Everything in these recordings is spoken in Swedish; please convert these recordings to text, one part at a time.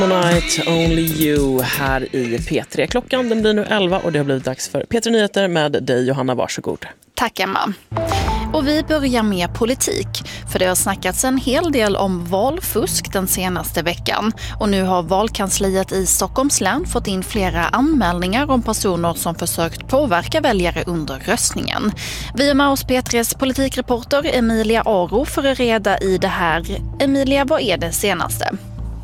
Night Only You här i P3. Klockan den blir nu 11 och det har blivit dags för P3 Nyheter med dig, Johanna. Varsågod. Tack, Emma. Och vi börjar med politik, för det har snackats en hel del om valfusk den senaste veckan. Och nu har valkansliet i Stockholms län fått in flera anmälningar om personer som försökt påverka väljare under röstningen. Vi är med oss P3s politikreporter Emilia Aro för att reda i det här. Emilia, vad är det senaste?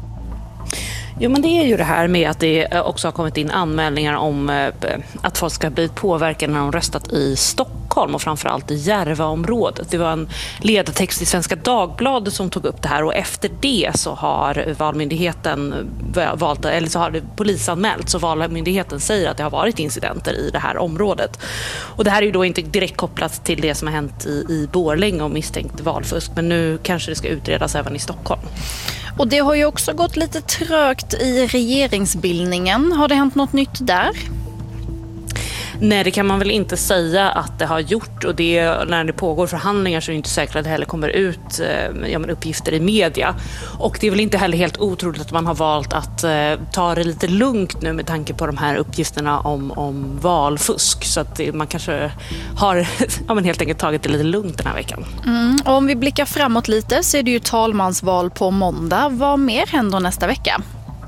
Jo, men det är ju det här med att det också har kommit in anmälningar om att folk ska bli påverkade när de röstat i Stockholm och framförallt i Järvaområdet. Det var en ledartext i Svenska Dagbladet som tog upp det här, och efter det så har valmyndigheten valt, eller så har det polisanmält, så valmyndigheten säger att det har varit incidenter i det här området. Och det här är ju då inte direkt kopplat till det som har hänt i Borlänge och misstänkt valfusk, men nu kanske det ska utredas även i Stockholm. Och det har ju också gått lite trögt i regeringsbildningen. Har det hänt något nytt där? Nej, det kan man väl inte säga att det har gjort, och när det pågår förhandlingar så är det inte säkert att det heller kommer ut uppgifter i media. Och det är väl inte heller helt otroligt att man har valt att ta det lite lugnt nu med tanke på de här uppgifterna om valfusk. Så att man kanske har helt enkelt tagit det lite lugnt den här veckan. Och om vi blickar framåt lite så är det ju talmansval på måndag. Vad mer händer nästa vecka?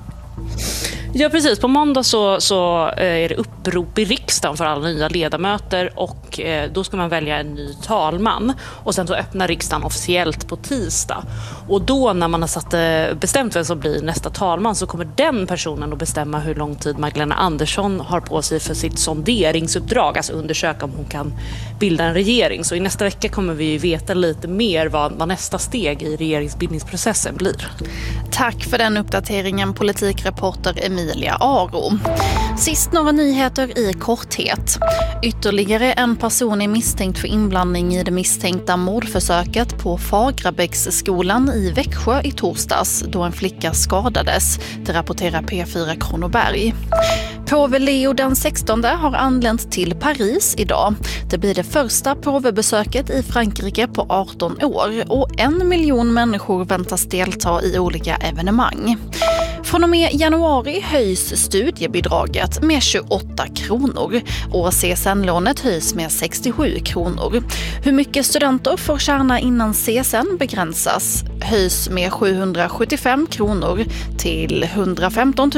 Ja, precis. På måndag så är det upprop i riksdagen för alla nya ledamöter, och då ska man välja en ny talman. Och sen så öppnar riksdagen officiellt på tisdag. Och då när man har bestämt vem som blir nästa talman så kommer den personen att bestämma hur lång tid Magdalena Andersson har på sig för sitt sonderingsuppdrag. Alltså undersöka om hon kan bilda en regering. Så i nästa vecka kommer vi veta lite mer vad nästa steg i regeringsbildningsprocessen blir. Tack för den uppdateringen, politikreporter Emilia Aro. Sist några nyheter i korthet. Ytterligare en person är misstänkt för inblandning i det misstänkta mordförsöket på Fagrabäcksskolan i Växjö i torsdags då en flicka skadades. Det rapporterar P4 Kronoberg. Påve Leo den 16 har anlänt till Paris idag. Det blir det första påvebesöket i Frankrike på 18 år och 1 miljon människor väntas delta i olika evenemang. Från och med januari höjs studiebidraget med 28 kronor och CSN-lånet höjs med 67 kronor. Hur mycket studenter får tjäna innan CSN begränsas höjs med 775 kronor till 115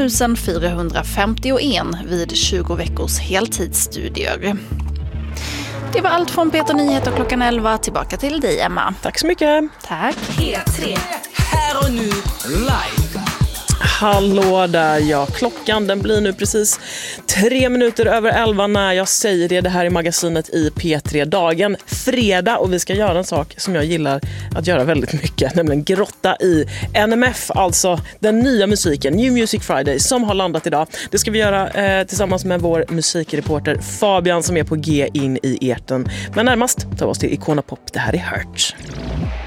451 vid 20 veckors heltidsstudier. Det var allt från P3 Nyheter klockan 11. Tillbaka till dig, Emma. Tack så mycket. Tack. P3. Här och nu live. Hallå där, ja. Klockan den blir nu precis 3 minuter över 11 när jag säger det. Det här är magasinet i P3 dagen fredag, och vi ska göra en sak som jag gillar att göra väldigt mycket, nämligen grotta i NMF, alltså den nya musiken, New Music Friday, som har landat idag. Det ska vi göra tillsammans med vår musikreporter Fabian som är på G in i etern. Men närmast tar vi oss till Icona Pop. Det här är Hurt.